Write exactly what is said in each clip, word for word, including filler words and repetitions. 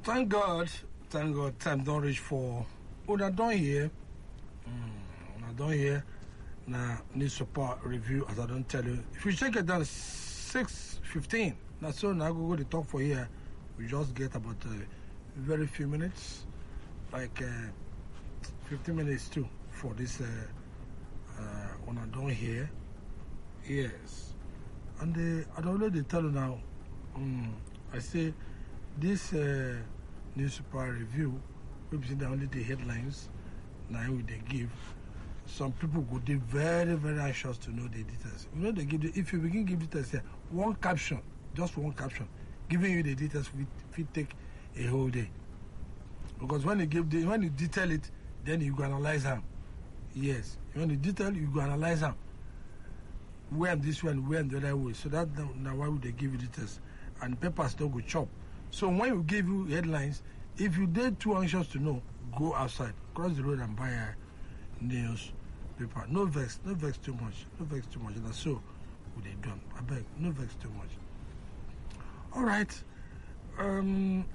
Thank God, thank God, time don't reach for. Una don't hear, mm, una don't hear. Now need support review as I don't tell you. If you check it down six fifteen, now so now go go the talk for here. We just get about uh, very few minutes, like uh, fifteen minutes too for this. Uh, uh, una don't hear, yes, and uh, I don't know they tell you now. Um, I say this uh, newspaper review, we see the only the headlines. Now we they give. Some people go they very very anxious to know the details. You know they give the, if you begin give details here, one caption, just one caption, giving you the details will, will take a whole day. Because when you give the when you detail it, then you go analyze them. Yes, when you detail, you go analyze them. Where this one, where the other way. So that now why would they give you details? And papers don't go chop. So when we give you headlines, if you did too anxious to know, go outside, cross the road and buy a news paper. No vex, no vex too much, no vex too much. And so would they done. I beg, no vex too much. All right. Um,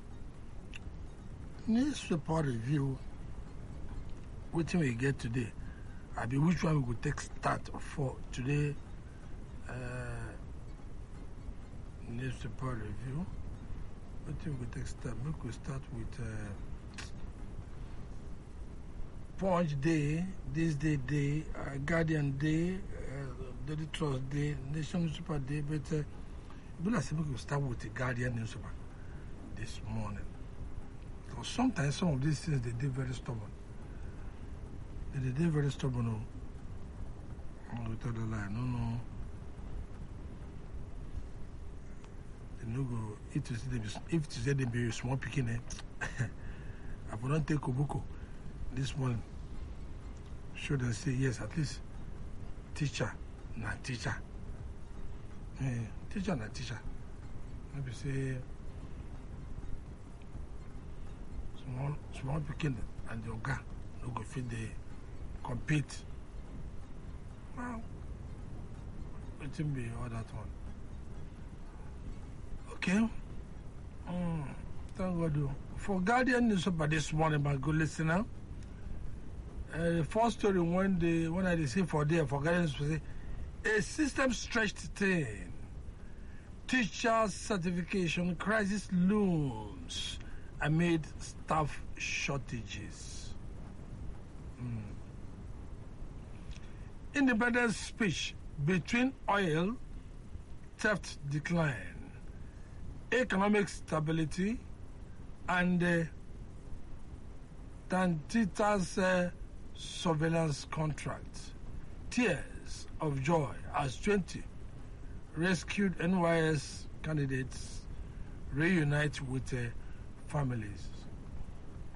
newspaper review. What thing we get today? I be which one we could take start for today? Uh, newspaper review. What thing we could take start? We could start with uh, Punch Day, This Day Day, uh, Guardian Day, uh, Daily Trust Day, Nation Newspaper Day. But uh, we could start with the Guardian newspaper this morning. Because sometimes some of these things they did very stubborn. They did very stubborn. No, oh, we tell the lie. No, no. They no go. If to say they be, if to say they be small picking, eh? I will not take Kobuko this morning. Should they say yes? At least teacher, not teacher. Eh, teacher, not teacher. Maybe say small, small picking and your guy no go fit the. Compete. Well, it will be all that one. Okay. Mm, thank God. For Guardian newspaper this morning, my good listener, uh, the first story when they when I see for there for Guardian newspaper, a system stretched thin. Teacher certification crisis looms amid staff shortages. Mm. Independent speech between oil, theft decline, economic stability, and uh, Tantita's uh, surveillance contract. Tears of joy as twenty rescued N Y S candidates reunite with uh, families.